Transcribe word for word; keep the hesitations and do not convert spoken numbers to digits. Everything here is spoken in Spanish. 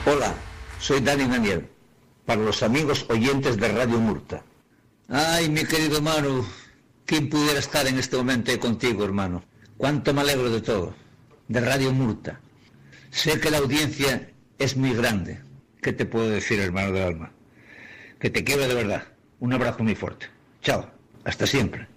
Hola, soy Dani Daniel, para los amigos oyentes de Radio Murta. Ay, mi querido Manu, ¿quién pudiera estar en este momento ahí contigo, hermano? Cuánto me alegro de todo, de Radio Murta. Sé que la audiencia es muy grande. ¿Qué te puedo decir, hermano del alma? Que te quiero de verdad. Un abrazo muy fuerte. Chao, hasta siempre.